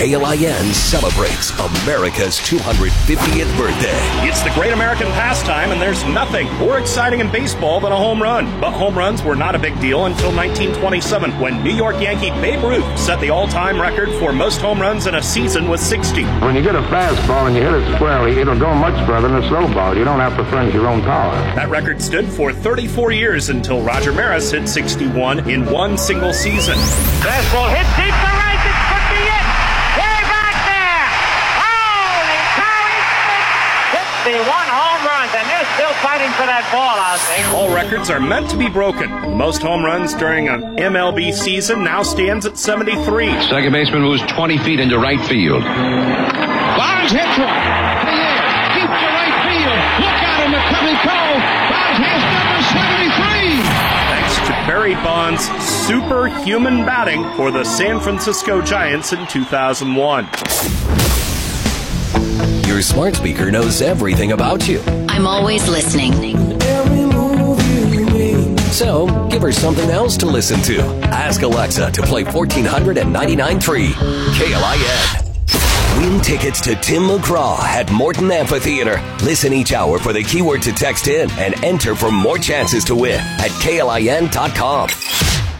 KLIN celebrates America's 250th birthday. It's the great American pastime, and there's nothing more exciting in baseball than a home run. But home runs were not a big deal until 1927, when New York Yankee Babe Ruth set the all-time record for most home runs in a season with 60. When you get a fastball and you hit it squarely, it'll go much further than a slow ball. You don't have to furnish your own power. That record stood for 34 years until Roger Maris hit 61 in one single season. Fastball hit deep to right. This could be it. Way back there. Holy cow! He's 61 home runs, and they're still fighting for that ball, I think. All records are meant to be broken. Most home runs during an MLB season now stands at 73. Second baseman moves 20 feet into right field. Bonds hits one. In the air. Deep to right field. Look out in the coming cove. Bonds has number 73. Thanks to Barry Bonds' superhuman batting for the San Francisco Giants in 2001. Your smart speaker knows everything about you. I'm always listening. Every move you make. So, give her something else to listen to. Ask Alexa to play 1499.3 KLIN. Win tickets to Tim McGraw at Morton Amphitheater. Listen each hour for the keyword to text in and enter for more chances to win at KLIN.com.